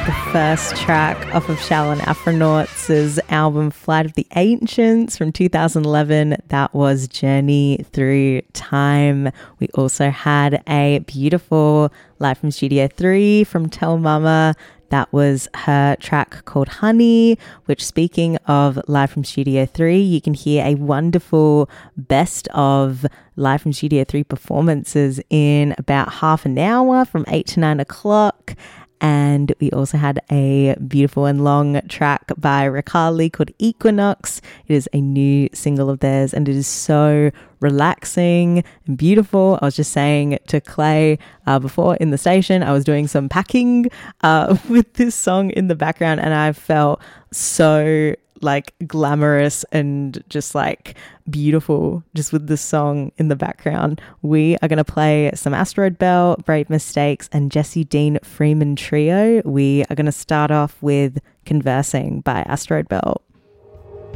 the first track off of Shaolin Afronauts' album Flight of the Ancients from 2011. That was Journey Through Time. We also had a beautiful Live from Studio 3 from Tell Mama. That was her track called Honey, which, speaking of Live from Studio 3, you can hear a wonderful best of Live from Studio 3 performances in about half an hour from 8 to 9 o'clock. And we also had a beautiful and long track by Riccardi called Equinox. It is a new single of theirs and it is so relaxing and beautiful. I was just saying to Clay before in the station, I was doing some packing with this song in the background and I felt so like glamorous and just like beautiful just with the song in the background. We are going to play some Asteroid Belt, Brave Mistakes and Jesse Dean Freeman Trio. We are going to start off with Conversing by Asteroid Belt.